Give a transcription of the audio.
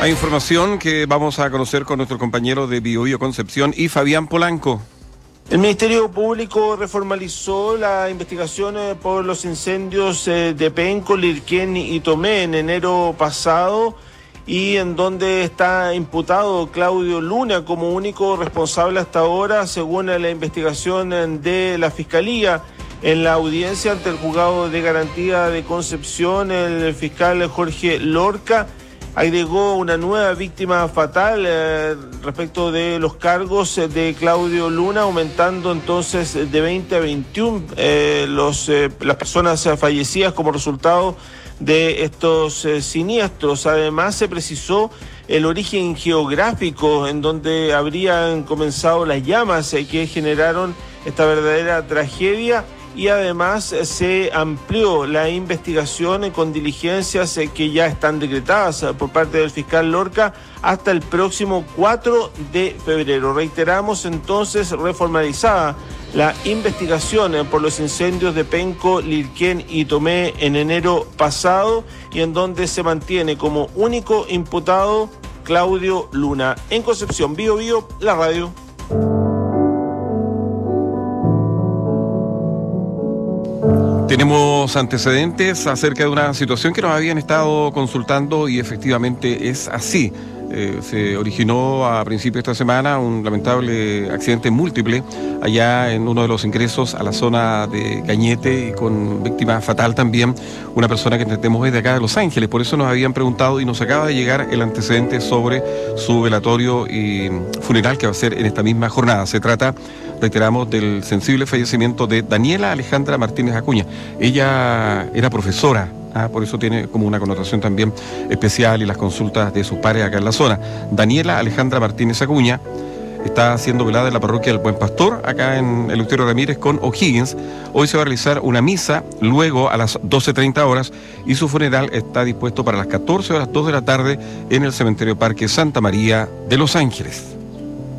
Hay información que vamos a conocer con nuestro compañero de Biobío Concepción y Fabián Polanco. El Ministerio Público reformalizó la investigación por los incendios de Penco, Lirquén y Tomé en enero pasado, y en donde está imputado Claudio Luna como único responsable hasta ahora, según la investigación de la Fiscalía. En la audiencia ante el Juzgado de Garantía de Concepción, el fiscal Jorge Lorca agregó una nueva víctima fatal respecto de los cargos de Claudio Luna, aumentando entonces de 20 a 21 las personas fallecidas como resultado de estos siniestros. Además, se precisó el origen geográfico en donde habrían comenzado las llamas que generaron esta verdadera tragedia. Y además se amplió la investigación con diligencias que ya están decretadas por parte del fiscal Lorca hasta el próximo 4 de febrero. Reiteramos entonces, reformalizada la investigación por los incendios de Penco, Lirquén y Tomé en enero pasado, y en donde se mantiene como único imputado Claudio Luna. En Concepción, Biobío, la radio. Tenemos antecedentes acerca de una situación que nos habían estado consultando y efectivamente es así. Se originó a principios de esta semana un lamentable accidente múltiple allá en uno de los ingresos a la zona de Cañete, y con víctima fatal también, una persona que entendemos es de acá de Los Ángeles. Por eso nos habían preguntado y nos acaba de llegar el antecedente sobre su velatorio y funeral que va a ser en esta misma jornada. Se trata, reiteramos, del sensible fallecimiento de Daniela Alejandra Martínez Acuña. Ella era profesora. Por eso tiene como una connotación también especial, y las consultas de sus pares acá en la zona. Daniela Alejandra Martínez Acuña está siendo velada en la parroquia del Buen Pastor, acá en Eleuterio Ramírez con O'Higgins. Hoy se va a realizar una misa, luego a las 12:30 horas, y su funeral está dispuesto para las 14 horas, 2 de la tarde, en el cementerio Parque Santa María de Los Ángeles.